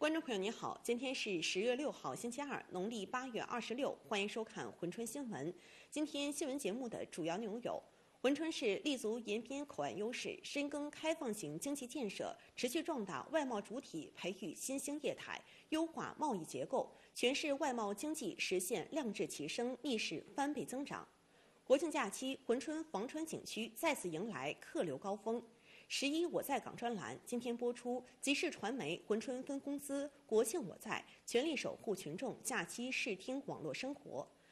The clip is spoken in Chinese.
观众朋友您好，今天是10月6号，星期二，农历8月26，欢迎收看珲春新闻。今天新闻节目的主要内容有：珲春市立足延边口岸优势，深耕开放型经济建设，持续壮大外贸主体，培育新兴业态，优化贸易结构，全市外贸经济实现量质齐升，逆势翻倍增长。国庆假期，珲春防川景区再次迎来客流高峰。11我在港专栏今天播出，集市传媒珲春分公司国庆我在全力守护群众假期视听网络生活。